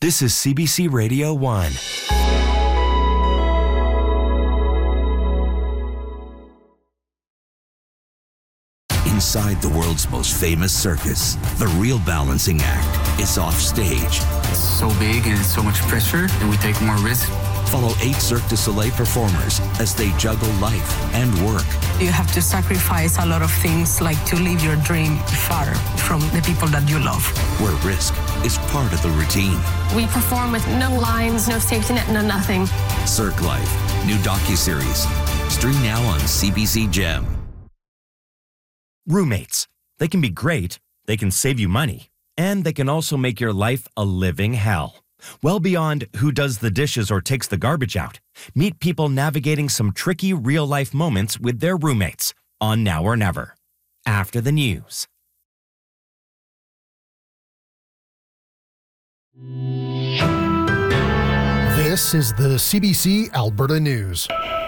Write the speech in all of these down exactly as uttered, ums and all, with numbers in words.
This is C B C Radio one. Inside the world's most famous circus, the real balancing act is off stage. It's so big and it's so much pressure, and we take more risk. Follow eight Cirque du Soleil performers as they juggle life and work. You have to sacrifice a lot of things, like to live your dream far from the people that you love. Where risk is part of the routine. We perform with no lines, no safety net, no nothing. Cirque Life, new docuseries. Stream now on C B C Gem. Roommates. They can be great, they can save you money, and they can also make your life a living hell. Well beyond who does the dishes or takes the garbage out, meet people navigating some tricky real-life moments with their roommates on Now or Never. After the news. This is the C B C Alberta News.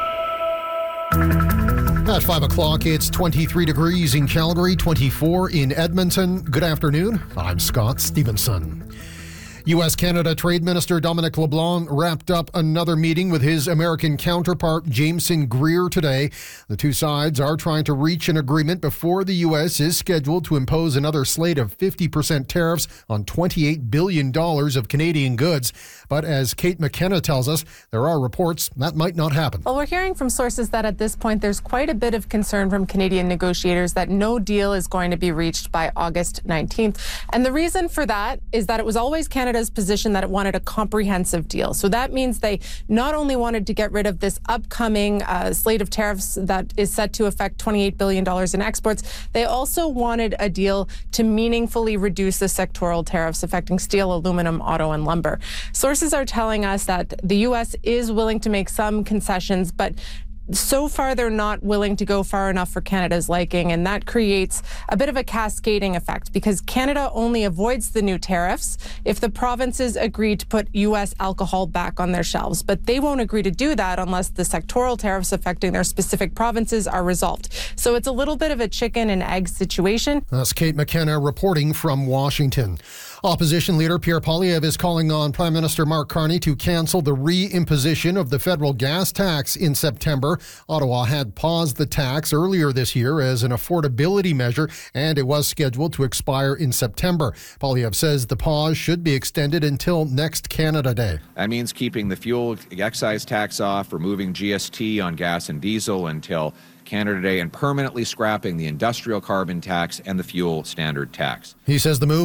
At five o'clock, it's twenty-three degrees in Calgary, twenty-four in Edmonton. Good afternoon. I'm Scott Stevenson. U S-Canada Trade Minister Dominic LeBlanc wrapped up another meeting with his American counterpart Jameson Greer today. The two sides are trying to reach an agreement before the U S is scheduled to impose another slate of fifty percent tariffs on twenty-eight billion dollars of Canadian goods. But as Kate McKenna tells us, there are reports that might not happen. Well, we're hearing from sources that at this point there's quite a bit of concern from Canadian negotiators that no deal is going to be reached by August nineteenth. And the reason for that is that it was always Canada's position that it wanted a comprehensive deal. So that means they not only wanted to get rid of this upcoming uh, slate of tariffs that is set to affect twenty-eight billion dollars in exports, they also wanted a deal to meaningfully reduce the sectoral tariffs affecting steel, aluminum, auto, and lumber. Sources are telling us that the U S is willing to make some concessions, but so far, they're not willing to go far enough for Canada's liking, and that creates a bit of a cascading effect because Canada only avoids the new tariffs if the provinces agree to put U S alcohol back on their shelves. But they won't agree to do that unless the sectoral tariffs affecting their specific provinces are resolved. So it's a little bit of a chicken and egg situation. That's Kate McKenna reporting from Washington. Opposition leader Pierre Poilievre is calling on Prime Minister Mark Carney to cancel the re-imposition of the federal gas tax in September. Ottawa had paused the tax earlier this year as an affordability measure, and it was scheduled to expire in September. Poilievre says the pause should be extended until next Canada Day. That means keeping the fuel excise tax off, removing G S T on gas and diesel until Canada Day, and permanently scrapping the industrial carbon tax and the fuel standard tax. He says the move